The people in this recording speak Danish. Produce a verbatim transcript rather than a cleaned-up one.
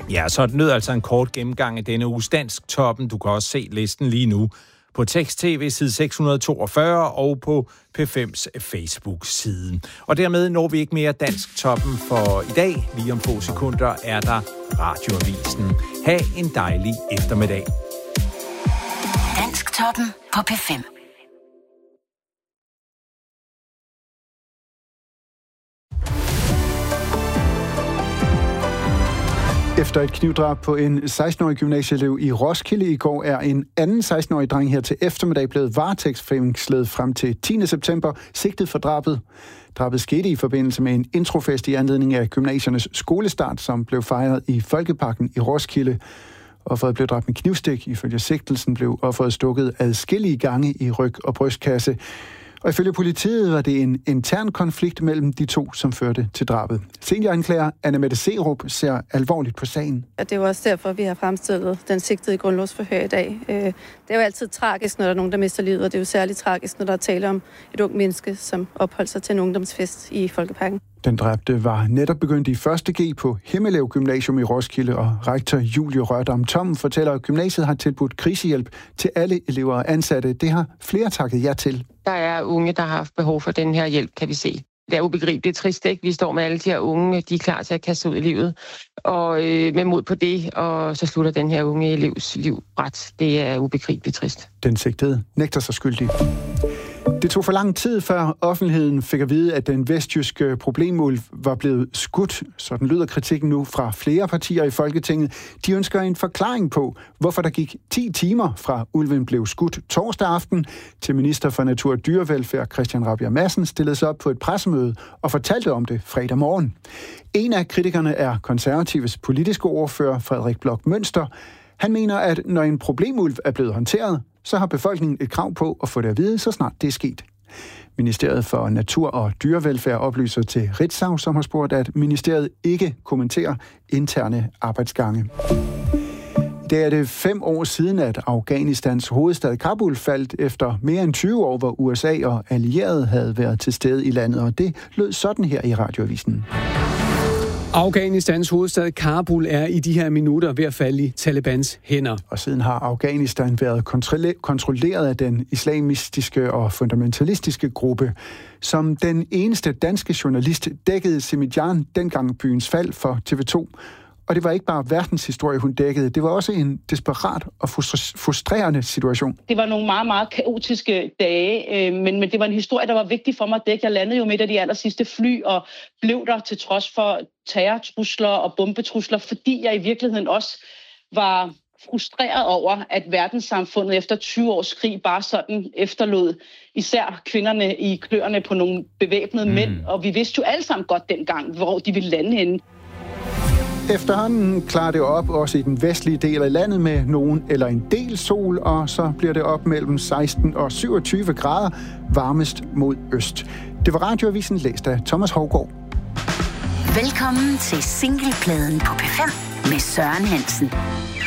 Ja, så lød altså en kort gennemgang af denne uges Dansktoppen. Du kan også se listen lige nu på Tekst-tv side seks hundrede toogfyrre og på P fems Facebook-side. Og dermed når vi ikke mere Dansktoppen for i dag. Lige om få sekunder er der Radioavisen. Ha' en dejlig eftermiddag. Dansktoppen på P fem. Efter et knivdrab på en seksten-årig gymnasieelev i Roskilde i går, er en anden seksten-årig dreng her til eftermiddag blevet varetægtsfængslet frem til tiende september, sigtet for drabet. Drabet skete i forbindelse med en introfest i anledning af gymnasiernes skolestart, som blev fejret i Folkeparken i Roskilde. Offeret blev dræbt med knivstik. Ifølge sigtelsen blev offeret stukket adskillige gange i ryg- og brystkasse. Og ifølge politiet var det en intern konflikt mellem de to, som førte til drabet. Senioranklager Anne-Mette Serup ser alvorligt på sagen. Det er jo også derfor, vi har fremstillet den sigtede i grundlovsforhør i dag. Det er jo altid tragisk, når der er nogen, der mister livet, og det er jo særligt tragisk, når der er tale om et ung menneske, som opholdt sig til en ungdomsfest i Folkeparken. Den dræbte var netop begyndt i første G på Himmelev Gymnasium i Roskilde, og rektor Julie Rørdam Thommen fortæller, at gymnasiet har tilbudt krisehjælp til alle elever og ansatte. Det har flere takket ja til. Der er unge, der har haft behov for den her hjælp, kan vi se. Det er ubegribeligt, det er trist, ikke? Vi står med alle de her unge, de er klar til at kaste ud i livet, og øh, med mod på det, og så slutter den her unge elevs liv ret. Det er ubegribeligt trist. Den sigtede nægter sig skyldig. Det tog for lang tid, før offentligheden fik at vide, at den vestjyske problemulv var blevet skudt. Sådan lyder kritikken nu fra flere partier i Folketinget. De ønsker en forklaring på, hvorfor der gik ti timer fra ulven blev skudt torsdag aften, til minister for Natur og Dyrevelfærd Christian Rabjerg Madsen stillede sig op på et pressemøde og fortalte om det fredag morgen. En af kritikerne er konservatives politiske ordfører Frederik Bloch Münster. Han mener, at når en problemulv er blevet håndteret, så har befolkningen et krav på at få det at vide, så snart det er sket. Ministeriet for Natur og Dyrevelfærd oplyser til Ritzau, som har spurgt, at ministeriet ikke kommenterer interne arbejdsgange. Det er det fem år siden, at Afghanistans hovedstad Kabul faldt efter mere end tyve år, hvor U S A og allierede havde været til stede i landet, og det lød sådan her i Radioavisen. Afghanistans hovedstad Kabul er i de her minutter ved at falde i Talibans hænder. Og siden har Afghanistan været kontrolleret af den islamistiske og fundamentalistiske gruppe. Som den eneste danske journalist dækkede Simijan dengang byens fald for T V to. Og det var ikke bare verdenshistorie, hun dækkede. Det var også en desperat og frustrerende situation. Det var nogle meget, meget kaotiske dage, men, men det var en historie, der var vigtig for mig at dække. Jeg landede jo midt af de aller sidste fly og blev der til trods for terrortrusler og bombetrusler, fordi jeg i virkeligheden også var frustreret over, at verdenssamfundet efter tyve års krig bare sådan efterlod især kvinderne i kløerne på nogle bevæbnede mm. mænd. Og vi vidste jo alle sammen godt dengang, hvor de ville lande henne. Efterhånden klarer det op, også i den vestlige del af landet, med nogen eller en del sol, og så bliver det op mellem seksten og syvogtyve grader, varmest mod øst. Det var Radioavisen, læst af Thomas Hougaard. Velkommen til singlepladen på P fem med Søren Hansen.